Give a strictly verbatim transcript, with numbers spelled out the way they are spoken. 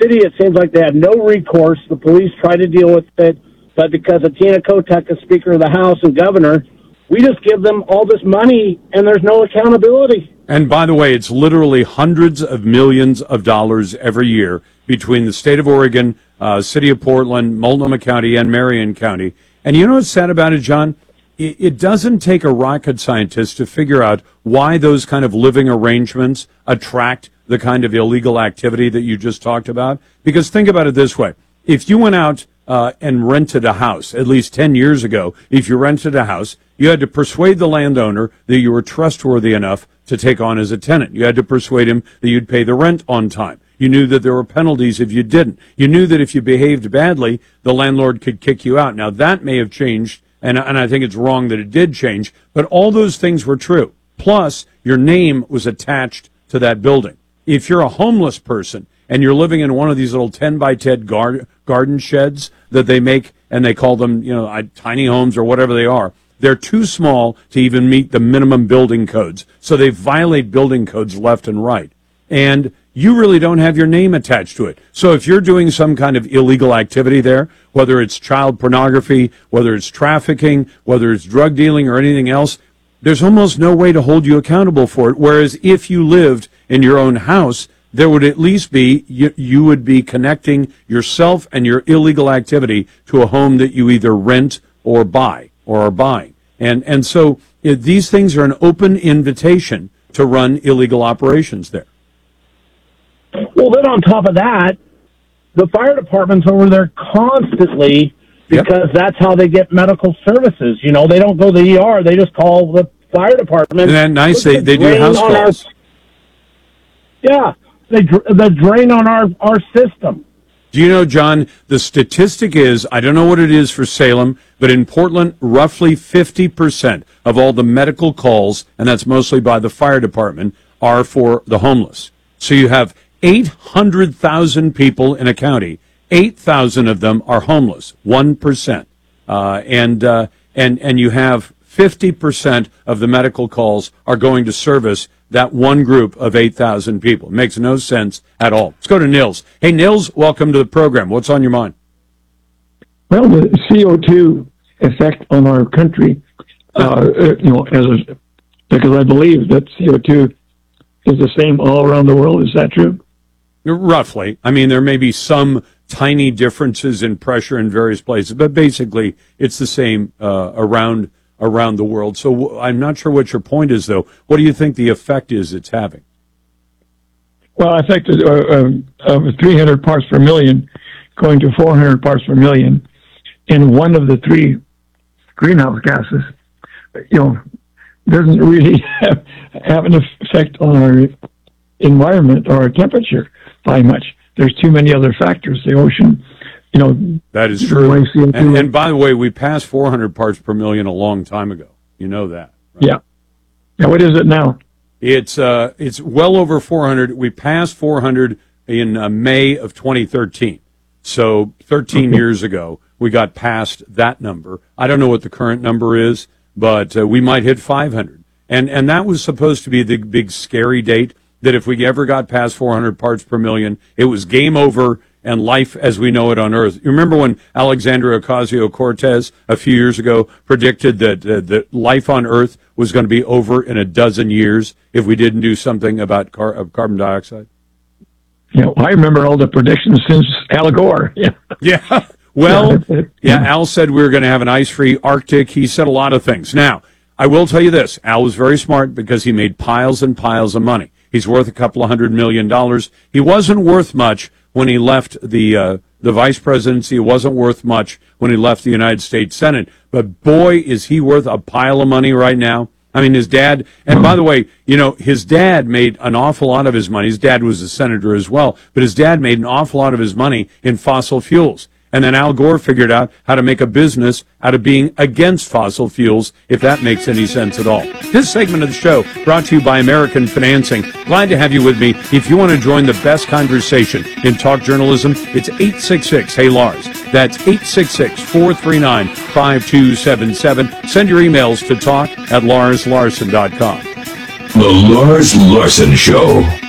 city, it seems like they had no recourse. The police tried to deal with it, but because of Tina Kotek, the Speaker of the House and Governor, we just give them all this money, and there's no accountability. And by the way, it's literally hundreds of millions of dollars every year between the state of Oregon, uh, city of Portland, Multnomah County, and Marion County. And you know what's sad about it, John? It, it doesn't take a rocket scientist to figure out why those kind of living arrangements attract the kind of illegal activity that you just talked about. Because think about it this way. If you went out uh, and rented a house, at least ten years ago, if you rented a house, you had to persuade the landowner that you were trustworthy enough to take on as a tenant. You had to persuade him that you'd pay the rent on time. You knew that there were penalties if you didn't. You knew that if you behaved badly, the landlord could kick you out. Now, that may have changed, and, and I think it's wrong that it did change, but all those things were true. Plus, your name was attached to that building. If you're a homeless person and you're living in one of these little ten by ten gar- garden sheds that they make, and they call them, you know, tiny homes or whatever they are, they're too small to even meet the minimum building codes. So they violate building codes left and right. And you really don't have your name attached to it. So if you're doing some kind of illegal activity there, whether it's child pornography, whether it's trafficking, whether it's drug dealing or anything else, there's almost no way to hold you accountable for it. Whereas if you lived in your own house, there would at least be, you, you would be connecting yourself and your illegal activity to a home that you either rent or buy or are buying. And, and so it, these things are an open invitation to run illegal operations there. Well, then on top of that, the fire department's over there constantly because yep. that's how they get medical services. You know, they don't go to the E R. They just call the fire department. Isn't that nice? They, they do house calls. Our, yeah, they, they drain on our, our system. Do you know, John, the statistic is, I don't know what it is for Salem, but in Portland, roughly fifty percent of all the medical calls, and that's mostly by the fire department, are for the homeless. So you have eight hundred thousand people in a county. eight thousand of them are homeless, one percent. Uh, and, uh, and, and you have fifty percent of the medical calls are going to service that one group of eight thousand people. It makes no sense at all. Let's go to Nils. Hey, Nils, welcome to the program. What's on your mind? Well, the C O two effect on our country, uh, you know, as a, because I believe that C O two is the same all around the world. Is that true? Roughly. I mean, there may be some tiny differences in pressure in various places, but basically it's the same uh, around around the world. So w- I'm not sure what your point is, though. What do you think the effect is it's having? Well, I think that uh, uh, of three hundred parts per million going to four hundred parts per million in one of the three greenhouse gases, you know, doesn't really have, have an effect on our environment or our temperature by much. There's too many other factors. The ocean, you know. That is true. And, and by the way, we passed four hundred parts per million a long time ago. You know that, right? Yeah. Now, what is it now? It's uh, it's well over four hundred. We passed four hundred in uh, May of twenty thirteen. So thirteen okay. years ago, we got past that number. I don't know what the current number is, but uh, we might hit five hundred. And and that was supposed to be the big scary date, that if we ever got past four hundred parts per million, it was game over and life as we know it on Earth. You remember when Alexandria Ocasio-Cortez a few years ago predicted that uh, that life on Earth was going to be over in a dozen years if we didn't do something about car- uh, carbon dioxide? Yeah, I remember all the predictions since Al Gore. Yeah. Yeah. Well, yeah, Al said we were going to have an ice-free Arctic. He said a lot of things. Now, I will tell you this. Al was very smart because he made piles and piles of money. He's worth a couple of hundred million dollars. He wasn't worth much when he left the uh, the vice presidency. It wasn't worth much when he left the United States Senate. But boy, is he worth a pile of money right now. I mean, his dad, and by the way, you know, his dad made an awful lot of his money. His dad was a senator as well, but his dad made an awful lot of his money in fossil fuels. And then Al Gore figured out how to make a business out of being against fossil fuels, if that makes any sense at all. This segment of the show brought to you by American Financing. Glad to have you with me. If you want to join the best conversation in talk journalism, it's eight six six, hey Lars. That's eight six six, four three nine, five two seven seven. Send your emails to talk at lars larson dot com. The Lars Larson Show.